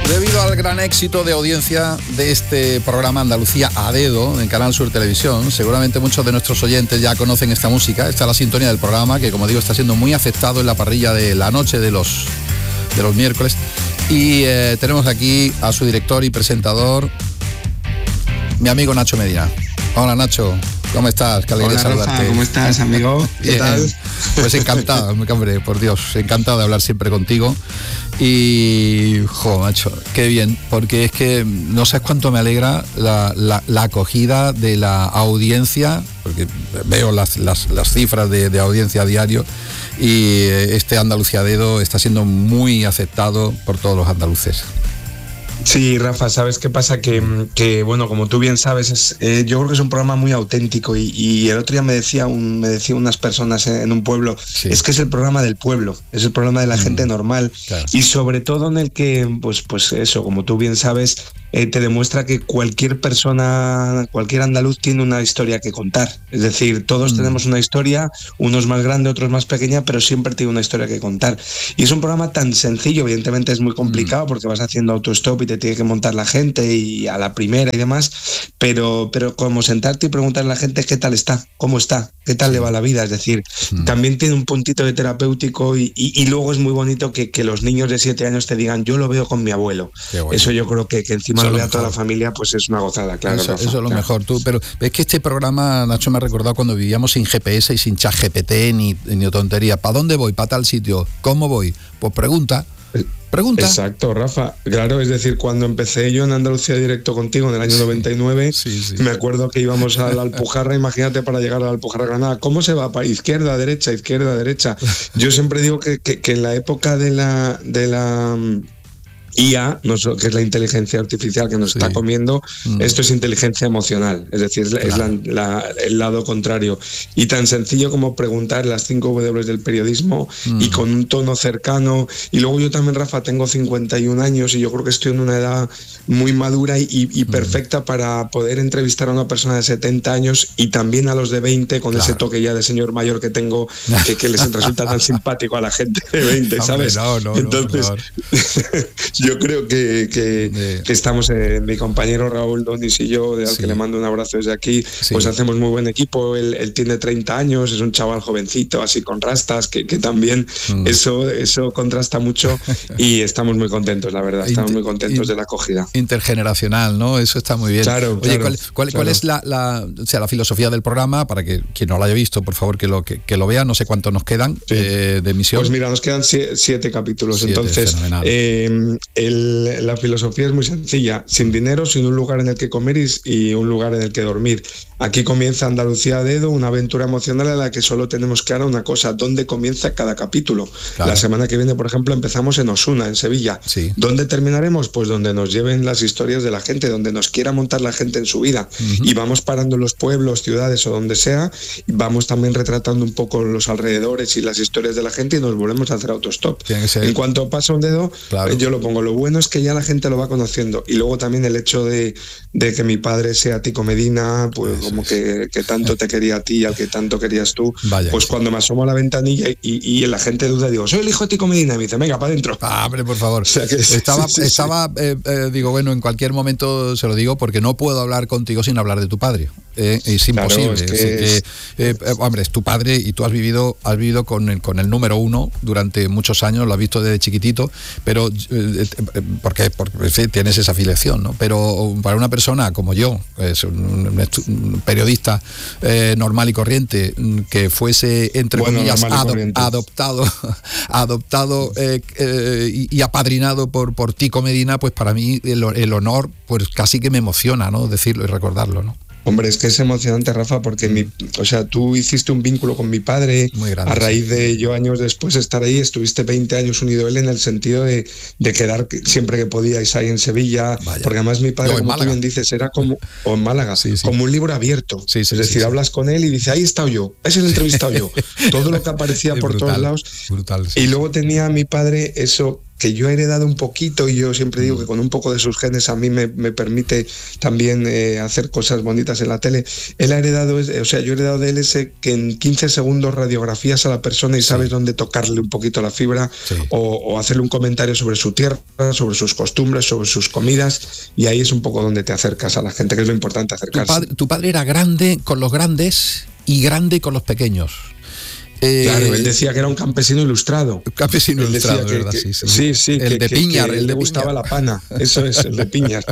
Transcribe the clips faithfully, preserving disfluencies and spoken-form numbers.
Debido al gran éxito de audiencia de este programa Andalucía a Dedo en Canal Sur Televisión, seguramente muchos de nuestros oyentes ya conocen esta música. Esta es la sintonía del programa que, como digo, está siendo muy afectado en la parrilla de la noche de los, de los miércoles. Y eh, tenemos aquí a su director y presentador, mi amigo Nacho Medina. Hola, Nacho. ¿Cómo estás? Qué alegría Hola, saludarte. Rafa, ¿cómo estás, amigo? ¿Qué tal? Pues encantado, hombre, por Dios, encantado de hablar siempre contigo. Y, jo, macho, qué bien, porque es que no sabes cuánto me alegra la, la, la acogida de la audiencia, porque veo las, las, las cifras de, de audiencia a diario, y este Andalucía a Dedo está siendo muy aceptado por todos los andaluces. Sí, Rafa, ¿sabes qué pasa? Que, que bueno, como tú bien sabes, es, eh, yo creo que es un programa muy auténtico y, y el otro día me decía un, me decía unas personas en un pueblo, sí. Es que es el programa del pueblo, es el programa de la mm, gente normal, claro. Y sobre todo en el que, pues, pues eso, como tú bien sabes, eh, te demuestra que cualquier persona, cualquier andaluz tiene una historia que contar. Es decir, todos mm. tenemos una historia, unos más grande, otros más pequeña, pero siempre tiene una historia que contar. Y es un programa tan sencillo, evidentemente es muy complicado mm. porque vas haciendo autostop y te tiene que montar la gente y a la primera y demás, pero, pero como sentarte y preguntarle a la gente qué tal está, cómo está, qué tal le va la vida, es decir, mm. también tiene un puntito de terapéutico y, y, y luego es muy bonito que, que los niños de siete años te digan, yo lo veo con mi abuelo. Bueno. Eso yo creo que, que encima lo vea toda la familia, pues es una gozada, claro. Eso, Rafa, eso es lo claro. mejor, tú, pero es que este programa, Nacho, me ha recordado cuando vivíamos sin G P S y sin chat G P T ni, ni tontería. ¿Para dónde voy? ¿Para tal sitio? ¿Cómo voy? Pues pregunta. Pregunta. Exacto, Rafa. Claro, es decir, cuando empecé yo en Andalucía Directo contigo en el año sí, noventa y nueve, sí, sí. me acuerdo que íbamos a la Alpujarra, imagínate para llegar a la Alpujarra Granada, ¿cómo se va? Para izquierda, derecha, izquierda, derecha. Yo siempre digo que, que, que en la época de la... De la I A, que es la inteligencia artificial que nos sí. está comiendo, mm. esto es inteligencia emocional, es decir, claro. es la, la, el lado contrario. Y tan sencillo como preguntar las cinco W del periodismo mm. y con un tono cercano. Y luego yo también, Rafa, tengo cincuenta y un años y yo creo que estoy en una edad muy madura y, y perfecta mm. para poder entrevistar a una persona de setenta años y también a los de veinte con claro. ese toque ya de señor mayor que tengo, que, que les resulta tan simpático a la gente de veinte, ¿sabes? No, no, Entonces, no, yo creo que, que, sí. que estamos, eh, mi compañero Raúl Donis y yo, de al sí. que le mando un abrazo desde aquí, sí. pues hacemos muy buen equipo. Él, él tiene treinta años, es un chaval jovencito, así con rastas, que, que también mm. eso, eso contrasta mucho y estamos muy contentos, la verdad, estamos Inter, muy contentos de la acogida. Intergeneracional, ¿no? Eso está muy bien. Claro, Oye, claro, ¿cuál, cuál, claro. ¿cuál es la, la, o sea, la filosofía del programa? Para que quien no lo haya visto, por favor, que lo, que, que lo vea. No sé cuántos nos quedan sí. eh, de emisión. Pues mira, nos quedan siete, siete capítulos. Siete, entonces, eh, el, la filosofía es muy sencilla: sin dinero, sin un lugar en el que comer y, y un lugar en el que dormir. Aquí comienza Andalucía a Dedo, una aventura emocional en la que solo tenemos clara una cosa: ¿dónde comienza cada capítulo? Claro. La semana que viene, por ejemplo, empezamos en Osuna, en Sevilla. Sí. ¿Dónde terminaremos? Pues donde nos lleven las historias de la gente, donde nos quiera montar la gente en su vida. Uh-huh. Y vamos parando en los pueblos, ciudades o donde sea, y vamos también retratando un poco los alrededores y las historias de la gente y nos volvemos a hacer autostop. En cuanto pasa un dedo, claro. yo lo pongo. Lo bueno es que ya la gente lo va conociendo. Y luego también el hecho de, de que mi padre sea Tico Medina, pues Eso como que, que tanto te quería a ti y al que tanto querías tú. Vaya, pues sí. cuando me asomo a la ventanilla y, y, y la gente duda, digo, soy el hijo de Tico Medina. Y me dice, venga, para adentro. Ah, hombre, por favor. O sea que, estaba, sí, sí, estaba sí. Eh, eh, digo, bueno, en cualquier momento se lo digo porque no puedo hablar contigo sin hablar de tu padre. Eh, es imposible. Claro, es que Así es... que, eh, eh, hombre, es tu padre y tú has vivido, has vivido con el, con el número uno durante muchos años, lo has visto desde chiquitito, pero eh, eh, porque, porque sí, tienes esa afiliación, ¿no? Pero para una persona como yo, es un, un, un periodista eh, normal y corriente, que fuese entre bueno, comillas ado, corriente. adoptado, adoptado eh, eh, y, y apadrinado por por Tico Medina, pues para mí el, el honor, pues casi que me emociona, ¿no? Decirlo y recordarlo, ¿no? Hombre, es que es emocionante, Rafa, porque mi, o sea, tú hiciste un vínculo con mi padre. Muy grande, a raíz sí. de yo años después estar ahí, estuviste veinte años unido a él en el sentido de, de quedar siempre que podíais ahí en Sevilla. Vaya. Porque además mi padre, no, como tú bien dices, era como, o en Málaga, sí, sí. como un libro abierto. Sí, sí, es decir, sí, hablas sí. con él y dice, ahí he estado yo, ese es el entrevistado yo. Todo lo que aparecía por brutal, todos lados. Brutal, sí, y luego tenía mi padre eso que yo he heredado un poquito, y yo siempre digo que con un poco de sus genes a mí me, me permite también eh, hacer cosas bonitas en la tele. Él ha heredado, o sea, yo he heredado de él ese que en quince segundos radiografías a la persona y sabes sí. dónde tocarle un poquito la fibra, sí. o, o hacerle un comentario sobre su tierra, sobre sus costumbres, sobre sus comidas, y ahí es un poco donde te acercas a la gente, que es lo importante, acercarse. Tu padre, tu padre era grande con los grandes y grande con los pequeños. Eh, claro, él decía que era un campesino ilustrado. Campesino él ilustrado, que, ¿verdad? Que, sí, sí. sí, sí. El que, de Piñar. Que, que el le de gustaba Piñar. la pana. Eso es, el de Piñar.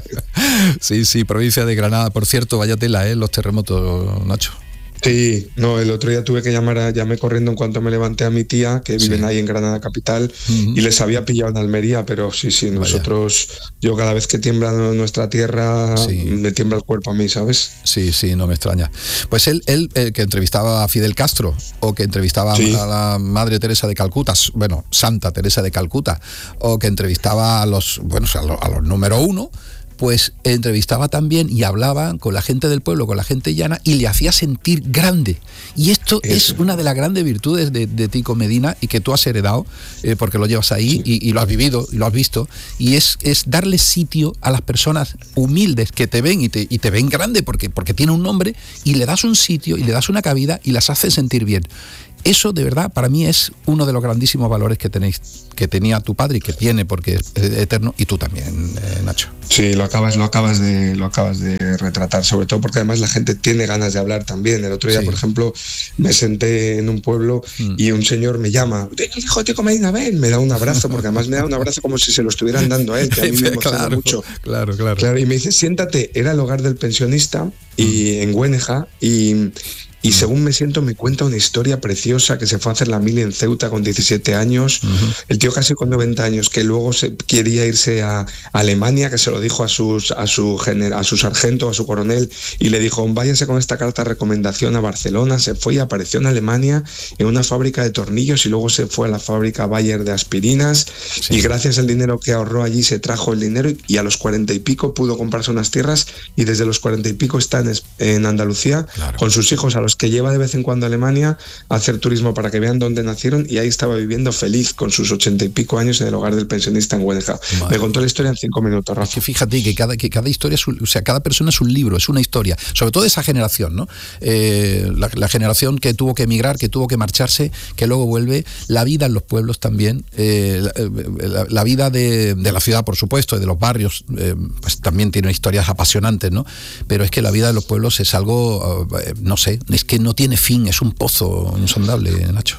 Sí, sí, provincia de Granada. Por cierto, vaya tela, ¿eh? Los terremotos, Nacho. Sí, no, el otro día tuve que llamar a, llamé corriendo en cuanto me levanté a mi tía, que viven sí. ahí en Granada capital, uh-huh. y les había pillado en Almería, pero sí, sí, nosotros, Vaya. yo cada vez que tiembla nuestra tierra, sí. me tiembla el cuerpo a mí, ¿sabes? Sí, sí, no me extraña. Pues él, él eh, que entrevistaba a Fidel Castro, o que entrevistaba sí. a la Madre Teresa de Calcuta, bueno, Santa Teresa de Calcuta, o que entrevistaba a los, bueno, a los, a los número uno, pues entrevistaba también y hablaba con la gente del pueblo, con la gente llana, y le hacía sentir grande. Y esto Eso. es una de las grandes virtudes de, de Tico Medina, y que tú has heredado, eh, porque lo llevas ahí, sí. y, y lo has vivido y lo has visto, y es, es darle sitio a las personas humildes que te ven y te, y te ven grande porque, porque tiene un nombre, y le das un sitio y le das una cabida y las haces sentir bien. Eso, de verdad, para mí es uno de los grandísimos valores que tenéis, que tenía tu padre y que tiene, porque es eterno, y tú también, eh, Nacho. Sí, lo acabas, lo acabas de, lo acabas de retratar, sobre todo porque además la gente tiene ganas de hablar también. El otro día, sí. por ejemplo, me senté en un pueblo mm. y un señor me llama, hijo de Tico Medina, ven, me da un abrazo, porque además me da un abrazo como si se lo estuvieran dando a él, que a mí me emociona claro, mucho. Claro, claro. Claro, y me dice, siéntate, era el hogar del pensionista y mm. en Güéneja, y Y según me siento, me cuenta una historia preciosa, que se fue a hacer la mili en Ceuta con diecisiete años, uh-huh. el tío casi con noventa años, que luego se quería irse a Alemania, que se lo dijo a, sus, a, su, gener, a su sargento, a su coronel, y le dijo, váyase con esta carta de recomendación a Barcelona. Se fue y apareció en Alemania en una fábrica de tornillos, y luego se fue a la fábrica Bayer de aspirinas, sí. y gracias al dinero que ahorró allí se trajo el dinero, y a los cuarenta y pico pudo comprarse unas tierras, y desde los cuarenta y pico está en, en Andalucía, claro. con sus hijos, a los que lleva de vez en cuando a Alemania a hacer turismo para que vean dónde nacieron, y ahí estaba viviendo feliz con sus ochenta y pico años en el hogar del pensionista en Güéneja. Me contó la historia en cinco minutos, Rafa. Es que fíjate que cada, que cada historia es un, o sea, cada persona es un libro, es una historia, sobre todo esa generación, ¿no? Eh, la, la generación que tuvo que emigrar, que tuvo que marcharse, que luego vuelve, la vida en los pueblos también, eh, la, la, la vida de, de la ciudad, por supuesto, y de los barrios, eh, pues también tiene historias apasionantes, ¿no? Pero es que la vida de los pueblos es algo, eh, no sé, es que no tiene fin, es un pozo insondable, Nacho.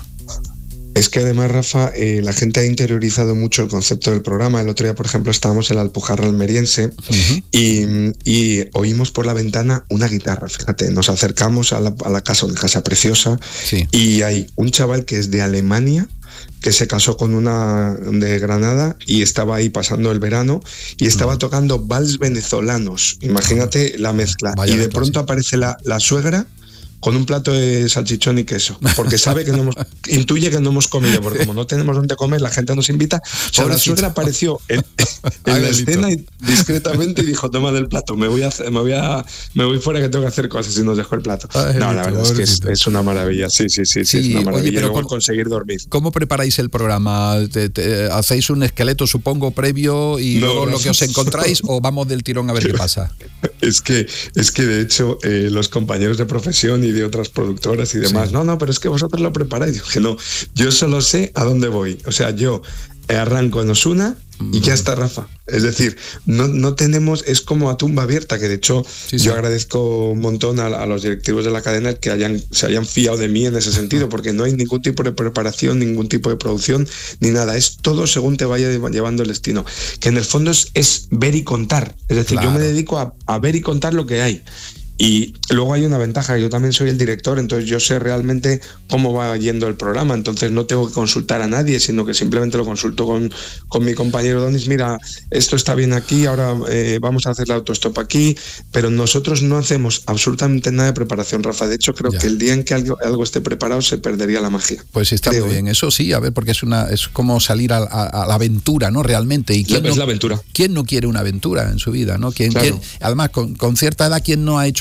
Es que además, Rafa, eh, la gente ha interiorizado mucho el concepto del programa. El otro día, por ejemplo, estábamos en la Alpujarra almeriense, uh-huh. y, y oímos por la ventana una guitarra, fíjate, nos acercamos a la, a la casa, una casa preciosa, sí. y hay un chaval que es de Alemania, que se casó con una de Granada y estaba ahí pasando el verano y estaba uh-huh. tocando vals venezolanos. Imagínate la mezcla. Vaya y de pronto sí. aparece la, la suegra con un plato de salchichón y queso, porque sabe que no hemos, intuye que no hemos comido, porque como no tenemos dónde comer, la gente nos invita. O sea, la suegra apareció en, en la escena y, discretamente, y dijo, toma del plato, me voy a hacer, me voy a me voy fuera, que tengo que hacer cosas, y nos dejó el plato. Ay, no, la verdad es que es, es una maravilla, sí, sí, sí, sí, sí, es una maravilla. Oye, pero luego conseguir dormir. ¿Cómo preparáis el programa? ¿Te, te, ¿Hacéis un esqueleto, supongo, previo, y no, luego no, lo que os encontráis, o vamos del tirón a ver qué pasa? Es que, es que de hecho, eh, los compañeros de profesión y de otras productoras y demás, sí. no, no, pero es que vosotros lo preparáis. Yo que no, yo solo sé a dónde voy. O sea, yo arranco en Osuna y ya está, Rafa. Es decir, no, no tenemos, es como a tumba abierta, que de hecho sí, sí. yo agradezco un montón a, a los directivos de la cadena que hayan, se hayan fiado de mí en ese sentido, porque no hay ningún tipo de preparación, ningún tipo de producción, ni nada. Es todo según te vaya llevando el destino. Que en el fondo es, es ver y contar. Es decir, claro. yo me dedico a, a ver y contar lo que hay. Y luego hay una ventaja, yo también soy el director, entonces yo sé realmente cómo va yendo el programa, entonces no tengo que consultar a nadie, sino que simplemente lo consulto con, con mi compañero Donis. Mira, esto está bien aquí, ahora eh, vamos a hacer la autostop aquí, pero nosotros no hacemos absolutamente nada de preparación, Rafa. De hecho, creo ya. que el día en que algo, algo esté preparado se perdería la magia. Pues está creo, muy bien, eso sí, a ver, porque es una es como salir a, a, a la aventura, ¿no? Realmente. ¿Y quién es no, la aventura. ¿Quién no quiere una aventura en su vida, no? ¿Quién, claro. quién, además, con, con cierta edad, ¿quién no ha hecho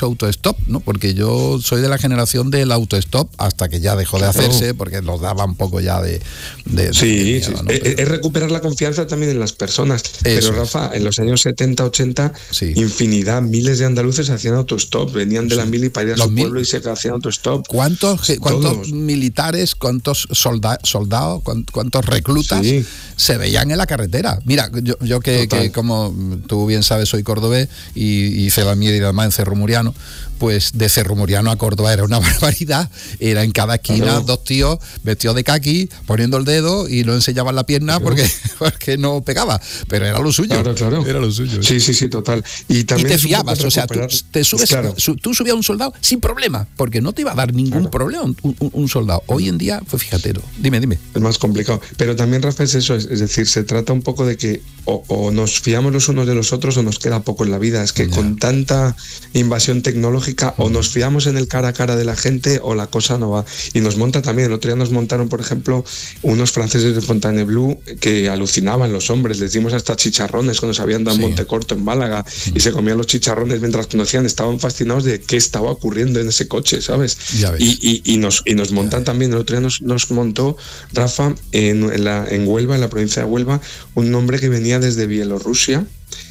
autostop, ¿no? Porque yo soy de la generación del autostop hasta que ya dejó de hacerse, porque nos daba un poco ya de... de sí, de miedo, sí. ¿no? Es, es recuperar la confianza también en las personas. Pero Rafa, en los años setenta, ochenta, sí. infinidad, miles de andaluces hacían autostop, venían de sí. la mili para ir a los su mil... pueblo y se hacían autostop. ¿Cuántos, ¿cuántos militares, cuántos solda, soldados, cuántos reclutas sí. se veían en la carretera? Mira, yo, yo que, que como tú bien sabes soy cordobés y hice la mía y además en Cerro Muriano, pues de Cerro Muriano a Córdoba era una barbaridad. Era en cada esquina claro. dos tíos vestidos de caqui poniendo el dedo y no enseñaban la pierna claro. porque, porque no pegaba, pero era lo suyo. Claro, claro. Era lo suyo. Sí, sí, sí, total. Y, también y te fiabas, o sea, tú, te subes, claro. su, tú subías a un soldado sin problema, porque no te iba a dar ningún claro. problema un, un, un soldado. Hoy en día, pues fíjate, dime, dime. Es más complicado. Pero también, Rafa, es eso, es, es decir, se trata un poco de que o, o nos fiamos los unos de los otros o nos queda poco en la vida. Es que ya. con tanta invasión tecnológica o nos fiamos en el cara a cara de la gente o la cosa no va. Y nos monta también, el otro día nos montaron, por ejemplo, unos franceses de Fontainebleau que alucinaban los hombres, les dimos hasta chicharrones cuando se habían dado sí. en Montecorto, en Málaga, mm. y se comían los chicharrones mientras conocían, estaban fascinados de qué estaba ocurriendo en ese coche, ¿sabes? Y, y, y, nos, y nos montan también, el otro día nos, nos montó, Rafa, en, en, la, en Huelva, en la provincia de Huelva, un hombre que venía desde Bielorrusia,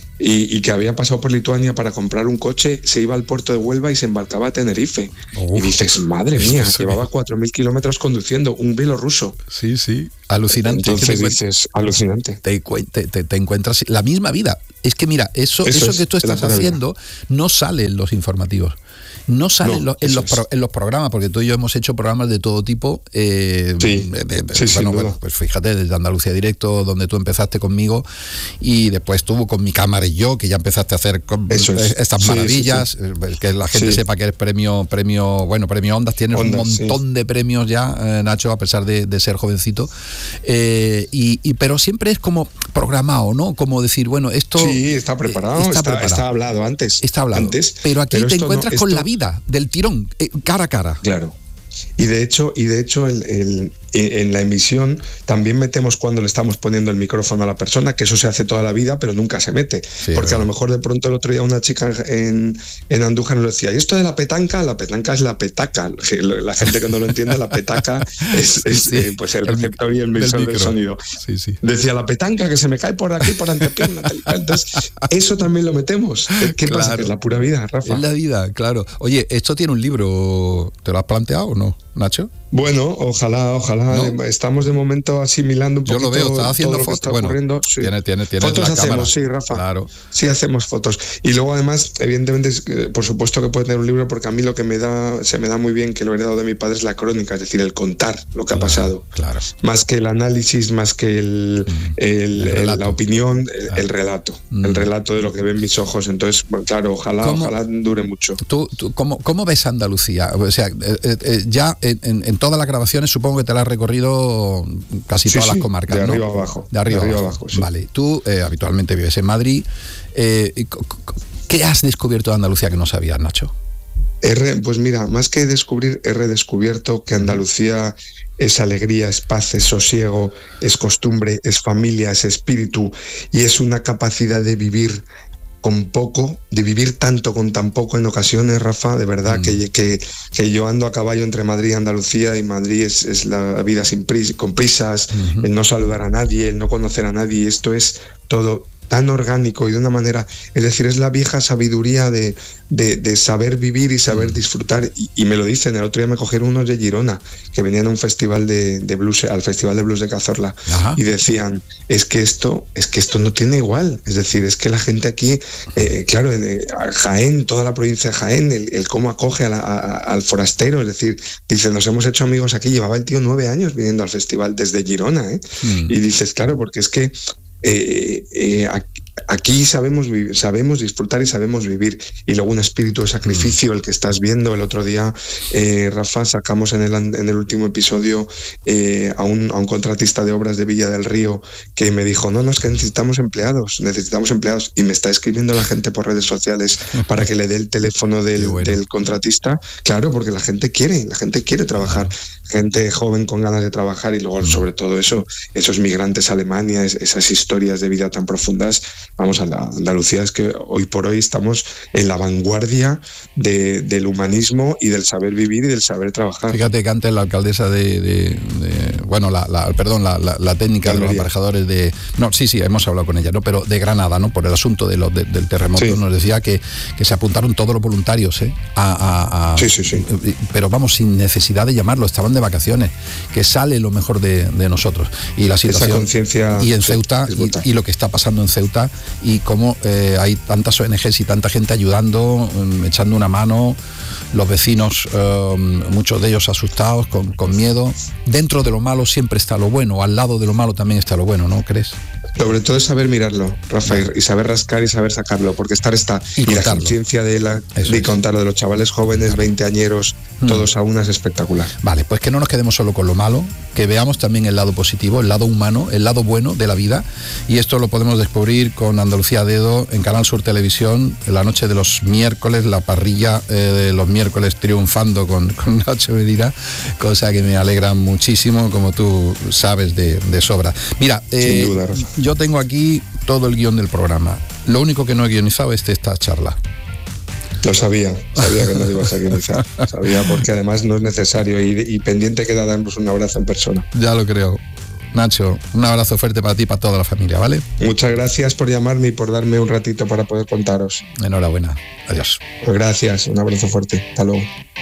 Y, y que había pasado por Lituania para comprar un coche, se iba al puerto de Huelva y se embarcaba a Tenerife. Uf, y dices, madre mía, sí. llevaba cuatro mil kilómetros conduciendo, un bielorruso. Sí, sí, alucinante. Entonces dices, alucinante. Te, te, te, te encuentras la misma vida. Es que mira, eso, eso, eso es, que tú estás haciendo no sale en los informativos. No sale no, en, los, en, los pro, en los programas, porque tú y yo hemos hecho programas de todo tipo. Eh, sí, de, de, sí, bueno, bueno, pues fíjate, desde Andalucía Directo, donde tú empezaste conmigo, y después tú con Mi Cámara y Yo, que ya empezaste a hacer es. estas sí, maravillas, sí, sí. que la gente sí. sepa que eres premio, premio, bueno, premio Ondas, tienes Ondas, un montón sí. de premios ya, eh, Nacho, a pesar de, de ser jovencito. Eh, y, y pero siempre es como programado, ¿no? Como decir, bueno, esto... Sí, está preparado, está, está, preparado. está hablado antes. Está hablado, antes, pero aquí pero te encuentras no, con esto... la vida del tirón, eh, cara a cara. Claro. Y de hecho, y de hecho el, el, en la emisión también metemos cuando le estamos poniendo el micrófono a la persona, que eso se hace toda la vida, pero nunca se mete. Sí, porque a lo mejor de pronto el otro día una chica en, en Andújar nos decía, ¿y esto de la petanca? La petanca es la petaca. La gente que no lo entiende, la petaca es, es sí, eh, pues el receptor y el emisor del, del sonido. Sí, sí. Decía, la petanca que se me cae por aquí, por antepierna. Entonces, eso también lo metemos. ¿Qué claro. pasa? Que es la pura vida, Rafa. Es la vida, claro. Oye, ¿esto tiene un libro? ¿Te lo has planteado o no, Nacho? Bueno, ojalá, ojalá. ¿No? Estamos de momento asimilando un poquito. Yo lo veo, estás haciendo todo fotos. Está bueno, ocurriendo. Sí. Tiene, tiene, tiene fotos la hacemos, cámara. sí, Rafa. Claro. Sí, hacemos fotos. Y luego, además, evidentemente, por supuesto que puede tener un libro, porque a mí lo que me da, se me da muy bien, que lo he heredado de mi padre, es la crónica, es decir, el contar lo que claro, ha pasado. Claro. Más que el análisis, más que el, mm. el, el, el la opinión, el, claro. el relato. Mm. El relato de lo que ven mis ojos. Entonces, bueno, claro, ojalá, ojalá dure mucho. ¿Tú, tú, cómo, ¿Cómo ves Andalucía? O sea, eh, eh, ya en, en todas las grabaciones supongo que te la has recorrido casi sí, todas sí, las comarcas, de ¿no? arriba abajo. De arriba, de arriba abajo. abajo sí. Vale, tú eh, habitualmente vives en Madrid. Eh, ¿Qué has descubierto de Andalucía que no sabías, Nacho? He, pues mira, más que descubrir, he redescubierto que Andalucía es alegría, es paz, es sosiego, es costumbre, es familia, es espíritu y es una capacidad de vivir con poco, de vivir tanto con tan poco en ocasiones, Rafa, de verdad mm. que, que, que yo ando a caballo entre Madrid y Andalucía y Madrid es, es la vida sin pris, con prisas, mm-hmm. el no saludar a nadie, el no conocer a nadie, esto es todo tan orgánico y de una manera, es decir, es la vieja sabiduría de, de, de saber vivir y saber disfrutar y, y me lo dicen, el otro día me cogieron unos de Girona que venían a un festival de, de blues, al festival de blues de Cazorla. Ajá. Y decían, es que esto es que esto no tiene igual, es decir, es que la gente aquí, eh, claro, en Jaén, toda la provincia de Jaén, el, el cómo acoge a la, a, al forastero, es decir, dicen, nos hemos hecho amigos aquí, llevaba el tío nueve años viniendo al festival desde Girona, ¿eh? Mm. Y dices, claro, porque es que Eh, eh, aquí sabemos vivir, sabemos disfrutar y sabemos vivir y luego un espíritu de sacrificio, el que estás viendo el otro día, eh, Rafa, sacamos en el, en el último episodio eh, a, un, a un contratista de obras de Villa del Río que me dijo, no, no, es que necesitamos empleados, necesitamos empleados y me está escribiendo la gente por redes sociales para que le dé el teléfono del, bueno. del contratista, claro, porque la gente quiere, la gente quiere trabajar, gente joven con ganas de trabajar y luego sobre todo eso, esos migrantes a Alemania, es, esas historias de vida tan profundas, vamos, a la Andalucía es que hoy por hoy estamos en la vanguardia de, del humanismo y del saber vivir y del saber trabajar. Fíjate que antes la alcaldesa de, de, de bueno, la, la, perdón, la, la, la técnica de los aparejadores de, no, sí, sí, hemos hablado con ella, ¿no? Pero de Granada, ¿no? Por el asunto de los de, del terremoto, sí. Nos decía que, que se apuntaron todos los voluntarios, ¿eh? A, a, a, sí, sí, sí. Pero vamos, sin necesidad de llamarlo, estaban de vacaciones, que sale lo mejor de, de nosotros. Y la situación, esa conciencia, y en Ceuta, y, y lo que está pasando en Ceuta, y cómo eh, hay tantas O N Ges y tanta gente ayudando, um, echando una mano, los vecinos, um, muchos de ellos asustados, con, con miedo. Dentro de lo malo siempre está lo bueno, al lado de lo malo también está lo bueno, ¿no crees? Sobre todo es saber mirarlo, Rafael, y saber rascar y saber sacarlo, porque estar está. Y, y la conciencia de, la, de contarlo, de los chavales jóvenes, veinteañeros, mm. todos a una, es espectacular. Vale, pues que no nos quedemos solo con lo malo, que veamos también el lado positivo, el lado humano, el lado bueno de la vida, y esto lo podemos descubrir con Andalucía a Dedo en Canal Sur Televisión, en la noche de los miércoles, la parrilla eh, de los miércoles triunfando con, con Nacho Medina, cosa que me alegra muchísimo, como tú sabes de, de sobra. Mira, eh, sin duda, Rafa. Yo tengo aquí todo el guión del programa. Lo único que no he guionizado es esta charla. Lo sabía, sabía que no te ibas a guionizar. Sabía, porque además no es necesario y, y pendiente queda darnos un abrazo en persona. Ya lo creo. Nacho, un abrazo fuerte para ti y para toda la familia, ¿vale? Muchas gracias por llamarme y por darme un ratito para poder contaros. Enhorabuena. Adiós. Pues gracias, un abrazo fuerte. Hasta luego.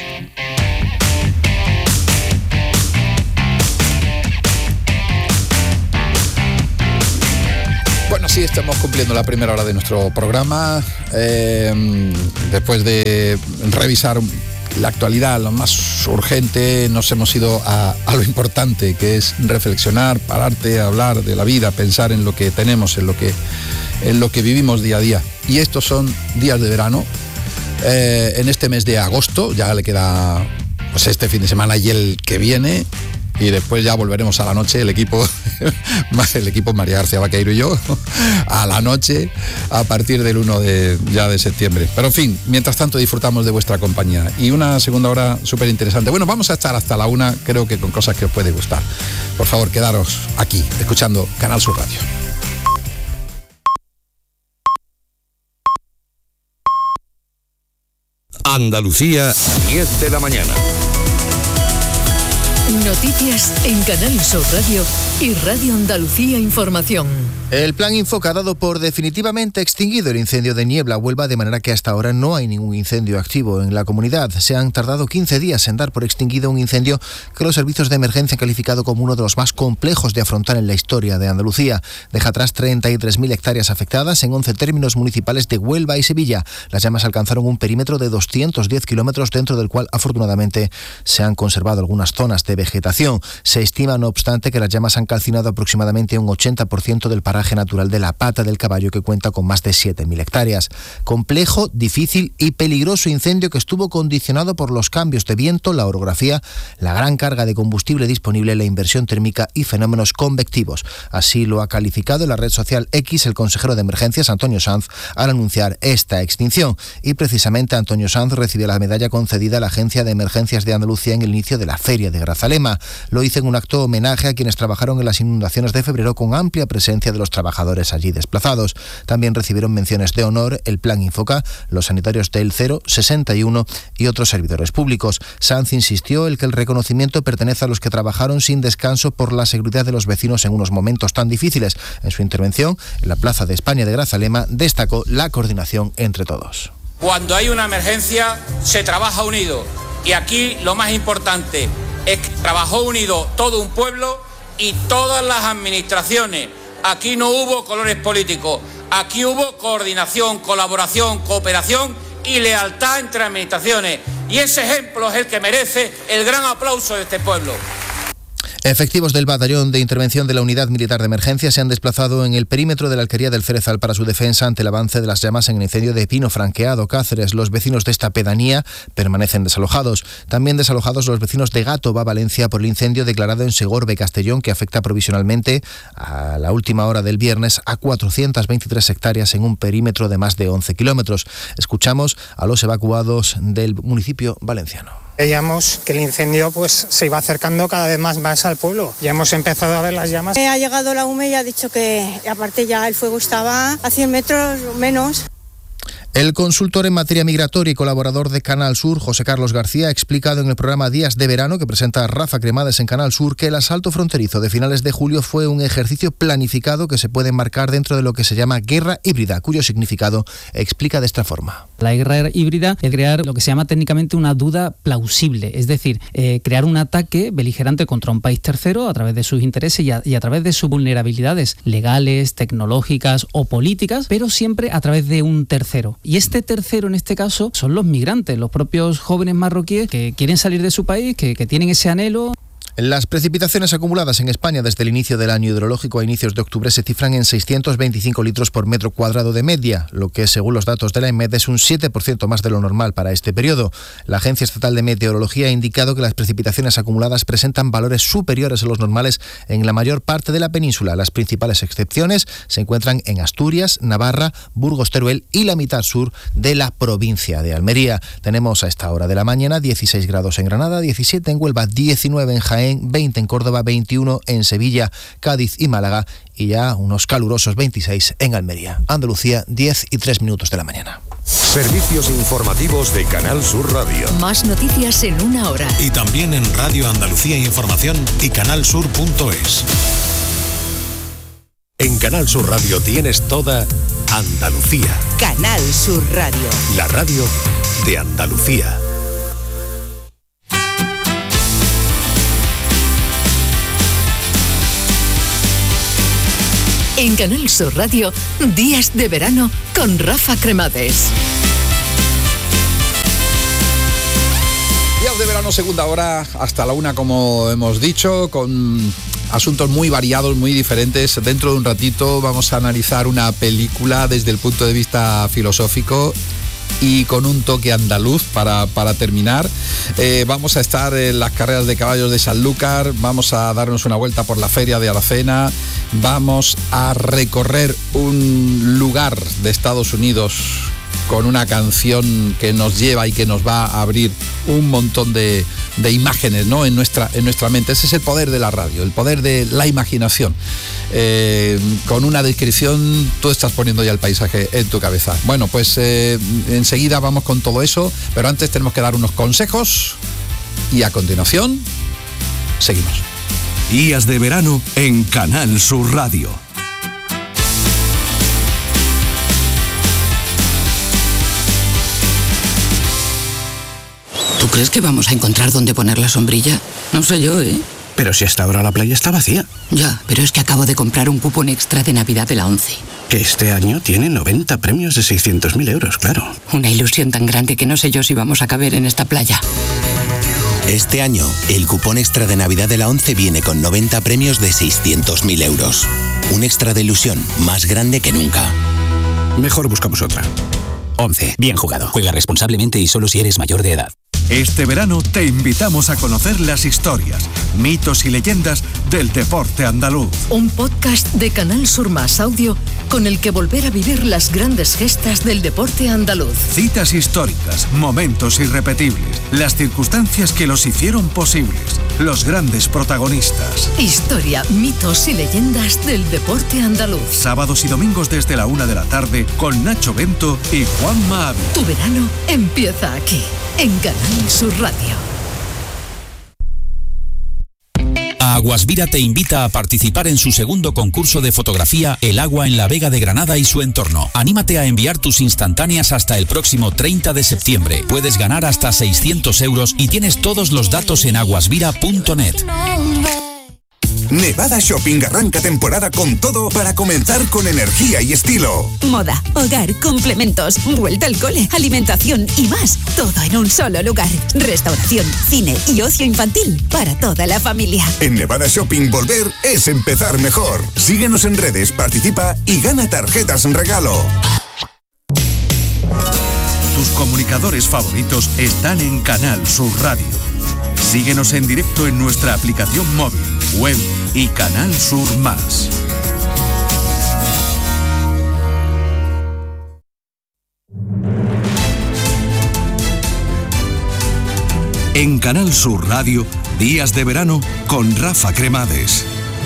Sí, estamos cumpliendo la primera hora de nuestro programa. Eh, después de revisar la actualidad, lo más urgente, nos hemos ido a, a lo importante, que es reflexionar, pararte, hablar de la vida, pensar en lo que tenemos, en lo que, en lo que vivimos día a día. Y estos son días de verano. Eh, en este mes de agosto, ya le queda pues este fin de semana y el que viene. Y después ya volveremos a la noche, el equipo, el equipo María García Vaqueiro y yo, a la noche a partir del uno de, ya de septiembre. Pero en fin, mientras tanto disfrutamos de vuestra compañía. Y una segunda hora súper interesante. Bueno, vamos a estar hasta la una, creo que con cosas que os puede gustar. Por favor, quedaros aquí, escuchando Canal Sur Radio. Andalucía, diez de la mañana. Noticias en Canal Sur Radio y Radio Andalucía Información. El plan Infoca ha dado por definitivamente extinguido el incendio de Niebla Huelva, de manera que hasta ahora no hay ningún incendio activo en la comunidad. Se han tardado quince días en dar por extinguido un incendio que los servicios de emergencia han calificado como uno de los más complejos de afrontar en la historia de Andalucía. Deja atrás treinta y tres mil hectáreas afectadas en once términos municipales de Huelva y Sevilla. Las llamas alcanzaron un perímetro de doscientos diez kilómetros, dentro del cual afortunadamente se han conservado algunas zonas de vegetación. Se estima, no obstante, que las llamas han calcinado aproximadamente un ochenta por ciento del paraje natural de la Pata del Caballo, que cuenta con más de siete mil hectáreas. Complejo, difícil y peligroso incendio que estuvo condicionado por los cambios de viento, la orografía, la gran carga de combustible disponible, la inversión térmica y fenómenos convectivos. Así lo ha calificado en la red social X el consejero de Emergencias, Antonio Sanz, al anunciar esta extinción. Y precisamente Antonio Sanz recibió la medalla concedida a la Agencia de Emergencias de Andalucía en el inicio de la Feria de Grazalema. Lo hizo en un acto homenaje a quienes trabajaron en las inundaciones de febrero, con amplia presencia de los trabajadores allí desplazados. También recibieron menciones de honor el Plan Infoca, los sanitarios del cero, sesenta y uno y otros servidores públicos. Sanz insistió en que el reconocimiento pertenece a los que trabajaron sin descanso por la seguridad de los vecinos en unos momentos tan difíciles. En su intervención en la Plaza de España de Grazalema destacó la coordinación entre todos. Cuando hay una emergencia se trabaja unido, y aquí lo más importante es que trabajó unido todo un pueblo y todas las administraciones. Aquí no hubo colores políticos, aquí hubo coordinación, colaboración, cooperación y lealtad entre administraciones. Y ese ejemplo es el que merece el gran aplauso de este pueblo. Efectivos del Batallón de Intervención de la Unidad Militar de Emergencia se han desplazado en el perímetro de la Alquería del Cerezal para su defensa ante el avance de las llamas en el incendio de Pino Franqueado, Cáceres. Los vecinos de esta pedanía permanecen desalojados. También desalojados los vecinos de Gátova, Valencia, por el incendio declarado en Segorbe, Castellón, que afecta provisionalmente a la última hora del viernes a cuatrocientas veintitrés hectáreas en un perímetro de más de once kilómetros. Escuchamos a los evacuados del municipio valenciano. Veíamos que el incendio pues se iba acercando cada vez más, más al pueblo. Ya hemos empezado a ver las llamas. Ha llegado la UME y ha dicho que aparte ya el fuego estaba a cien metros o menos. El consultor en materia migratoria y colaborador de Canal Sur, José Carlos García, ha explicado en el programa Días de Verano, que presenta Rafa Cremades en Canal Sur, que el asalto fronterizo de finales de julio fue un ejercicio planificado que se puede enmarcar dentro de lo que se llama guerra híbrida, cuyo significado explica de esta forma. La guerra híbrida es crear lo que se llama técnicamente una duda plausible, es decir, eh, crear un ataque beligerante contra un país tercero a través de sus intereses y a, y a través de sus vulnerabilidades legales, tecnológicas o políticas, pero siempre a través de un tercero. Y este tercero, en este caso, son los migrantes, los propios jóvenes marroquíes que quieren salir de su país, que, que tienen ese anhelo. Las precipitaciones acumuladas en España desde el inicio del año hidrológico a inicios de octubre se cifran en seiscientos veinticinco litros por metro cuadrado de media, lo que, según los datos de la EMET, es un siete por ciento más de lo normal para este periodo. La Agencia Estatal de Meteorología ha indicado que las precipitaciones acumuladas presentan valores superiores a los normales en la mayor parte de la península. Las principales excepciones se encuentran en Asturias, Navarra, Burgos, Teruel y la mitad sur de la provincia de Almería. Tenemos a esta hora de la mañana dieciséis grados en Granada, diecisiete en Huelva, diecinueve en Jaén, veinte en Córdoba, veintiuno en Sevilla, Cádiz y Málaga y ya unos calurosos veintiséis en Almería. Andalucía, diez y tres minutos de la mañana. Servicios informativos de Canal Sur Radio. Más noticias en una hora. Y también en Radio Andalucía Información y canalsur punto es. En Canal Sur Radio tienes toda Andalucía. Canal Sur Radio. La radio de Andalucía. En Canal Sur Radio, Días de Verano con Rafa Cremades. Días de Verano, segunda hora, hasta la una, como hemos dicho, con asuntos muy variados, muy diferentes. Dentro de un ratito vamos a analizar una película desde el punto de vista filosófico y con un toque andaluz para, para terminar. Eh, vamos a estar en las carreras de caballos de Sanlúcar, vamos a darnos una vuelta por la feria de Aracena, vamos a recorrer un lugar de Estados Unidos con una canción que nos lleva y que nos va a abrir un montón de, de imágenes, ¿no?, en nuestra, en nuestra mente. Ese es el poder de la radio, el poder de la imaginación. Eh, con una descripción tú estás poniendo ya el paisaje en tu cabeza. Bueno, pues eh, enseguida vamos con todo eso, pero antes tenemos que dar unos consejos y a continuación seguimos. Días de Verano en Canal Sur Radio. ¿Tú crees que vamos a encontrar dónde poner la sombrilla? No sé yo, ¿eh? Pero si hasta ahora la playa está vacía. Ya, pero es que acabo de comprar un cupón extra de Navidad de la ONCE. Que este año tiene noventa premios de seiscientos mil euros, claro. Una ilusión tan grande que no sé yo si vamos a caber en esta playa. Este año, el cupón extra de Navidad de la ONCE viene con noventa premios de seiscientos mil euros. Un extra de ilusión más grande que nunca. Mejor buscamos otra. ONCE. Bien jugado. Juega responsablemente y solo si eres mayor de edad. Este verano te invitamos a conocer las historias, mitos y leyendas del deporte andaluz. Un podcast de Canal Sur Más Audio con el que volver a vivir las grandes gestas del deporte andaluz. Citas históricas, momentos irrepetibles, las circunstancias que los hicieron posibles, los grandes protagonistas. Historia, mitos y leyendas del deporte andaluz. Sábados y domingos desde la una de la tarde con Nacho Bento y Juanma Ávila. Tu verano empieza aquí, en Canal Sur Radio. Aguasvira te invita a participar en su segundo concurso de fotografía El agua en la Vega de Granada y su entorno. Anímate a enviar tus instantáneas hasta el próximo treinta de septiembre. Puedes ganar hasta seiscientos euros y tienes todos los datos en aguasvira punto net. Nevada Shopping arranca temporada con todo para comenzar con energía y estilo. Moda, hogar, complementos, vuelta al cole, alimentación y más. Todo en un solo lugar. Restauración, cine y ocio infantil para toda la familia. En Nevada Shopping volver es empezar mejor. Síguenos en redes, participa y gana tarjetas en regalo. Tus comunicadores favoritos están en Canal Sur Radio. Síguenos en directo en nuestra aplicación móvil, web y Canal Sur Más. En Canal Sur Radio, Días de Verano con Rafa Cremades.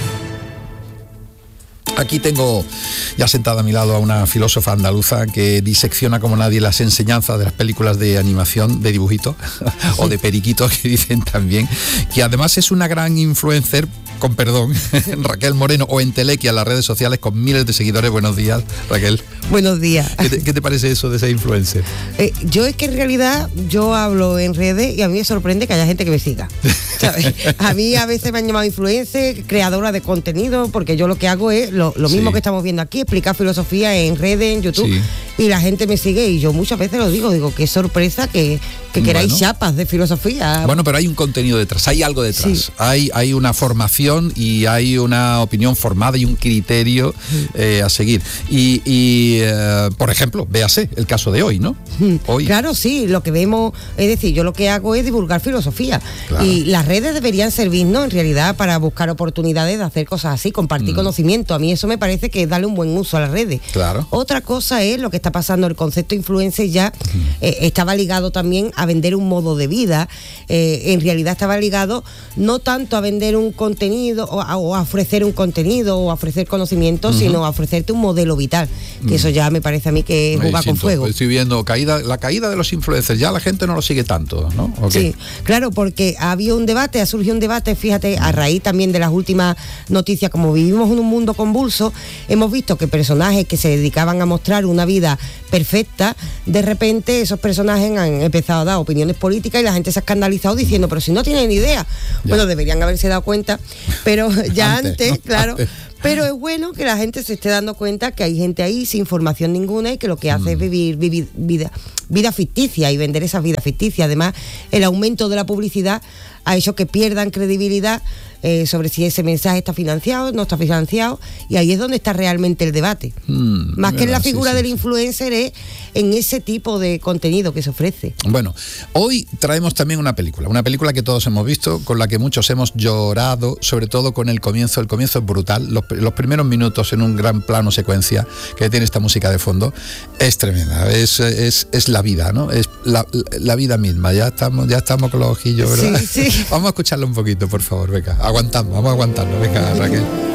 Aquí tengo ya sentada a mi lado a una filósofa andaluza que disecciona como nadie las enseñanzas de las películas de animación, de dibujitos, o de periquitos que dicen también, que además es una gran influencer, con perdón, Raquel Moreno, o Entelequia en las redes sociales con miles de seguidores. Buenos días, Raquel. Buenos días. ¿Qué te, qué te parece eso de ser influencer? Eh, yo es que en realidad yo hablo en redes y a mí me sorprende que haya gente que me siga, ¿sabes? A mí a veces me han llamado influencer, creadora de contenido, porque yo lo que hago es lo, lo mismo sí. que estamos viendo aquí, explicar filosofía en redes, en YouTube, sí. y la gente me sigue y yo muchas veces lo digo, digo, qué sorpresa que, que queráis bueno. chapas de filosofía. Bueno, pero hay un contenido detrás, hay algo detrás, sí. hay, hay una formación y hay una opinión formada y un criterio eh, a seguir. Y, y eh, por ejemplo, véase el caso de hoy, ¿no? Hoy. Claro, sí, lo que vemos, es decir, yo lo que hago es divulgar filosofía. Claro. Y las redes deberían servirnos en realidad para buscar oportunidades de hacer cosas así, compartir mm. conocimiento. A mí eso me parece que es darle un buen uso a las redes. Claro. Otra cosa es lo que está pasando, el concepto influencer ya mm. eh, estaba ligado también a vender un modo de vida. Eh, en realidad estaba ligado no tanto a vender un contenido o a, o a ofrecer un contenido o a ofrecer conocimiento, uh-huh. sino a ofrecerte un modelo vital, que uh-huh. eso ya me parece a mí que es jugar con fuego. Estoy viendo caída, la caída de los influencers, ya la gente no lo sigue tanto, ¿no? Okay. Sí, claro, porque ha habido un debate, ha surgido un debate, fíjate, a raíz también de las últimas noticias, como vivimos en un mundo convulso, hemos visto que personajes que se dedicaban a mostrar una vida perfecta, de repente esos personajes han empezado a dar opiniones políticas y la gente se ha escandalizado diciendo, pero si no tienen ni idea. Ya. Bueno, deberían haberse dado cuenta, pero ya antes, antes ¿no? claro. Antes. Pero es bueno que la gente se esté dando cuenta que hay gente ahí sin formación ninguna y que lo que hace mm. es vivir, vivir vida, vida ficticia y vender esas vidas ficticias. Además, el aumento de la publicidad ha hecho que pierdan credibilidad eh, sobre si ese mensaje está financiado, no está financiado, y ahí es donde está realmente el debate. Mm, Más que en la figura sí, sí, del influencer es en ese tipo de contenido que se ofrece. Bueno, hoy traemos también una película, una película que todos hemos visto, con la que muchos hemos llorado, sobre todo con el comienzo. El comienzo es brutal, los, los primeros minutos en un gran plano secuencia que tiene esta música de fondo es tremenda, es, es, es la vida, ¿no? Es la, la vida misma. Ya estamos, ya estamos con los ojillos, ¿verdad? Sí, sí. Vamos a escucharlo un poquito, por favor, venga. Aguantamos, vamos a aguantarlo, venga, Raquel.